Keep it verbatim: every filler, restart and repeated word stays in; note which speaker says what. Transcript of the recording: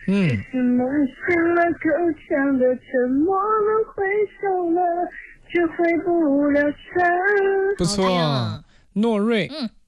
Speaker 1: 嗯，
Speaker 2: 只是梦醒了，够呛的沉默了，回首了，却回不了神。
Speaker 1: 不错，诺瑞。
Speaker 3: 嗯。